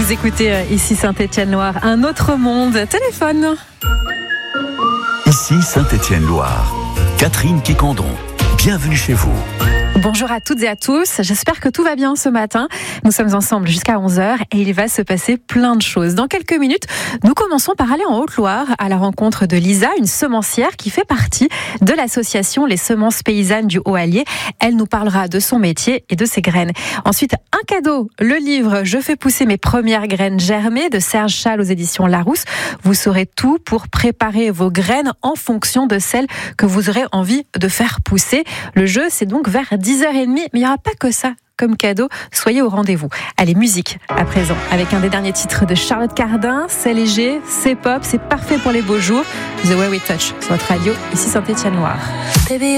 Vous écoutez ici Saint-Étienne-Loire, un autre monde. Téléphone. Ici Saint-Étienne-Loire. Catherine Quicandon, bienvenue chez vous. Bonjour à toutes et à tous, j'espère que tout va bien ce matin. Nous sommes ensemble jusqu'à 11h et il va se passer plein de choses. Dans quelques minutes, nous commençons par aller en Haute-Loire à la rencontre de Lisa, une semencière qui fait partie de l'association Les Semences Paysannes du Haut-Allier. Elle nous parlera de son métier et de ses graines. Ensuite, un cadeau, le livre « Je fais pousser mes premières graines germées » de Serge Schall aux éditions Larousse. Vous saurez tout pour préparer vos graines en fonction de celles que vous aurez envie de faire pousser. Le jeu, c'est donc vers 10h30, mais il n'y aura pas que ça comme cadeau. Soyez au rendez-vous. Allez, musique à présent, avec un des derniers titres de Charlotte Cardin. C'est léger, c'est pop, c'est parfait pour les beaux jours. The Way We Touch sur votre radio, ici Saint-Étienne-Loire.